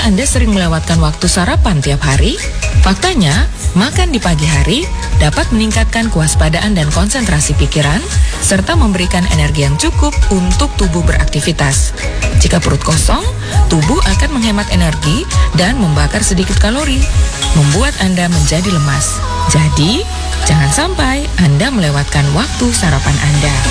Apakah Anda sering melewatkan waktu sarapan tiap hari? Faktanya, makan di pagi hari dapat meningkatkan kewaspadaan dan konsentrasi pikiran, serta memberikan energi yang cukup untuk tubuh beraktivitas. Jika perut kosong, tubuh akan menghemat energi dan membakar sedikit kalori, membuat Anda menjadi lemas. Jadi, jangan sampai Anda melewatkan waktu sarapan Anda.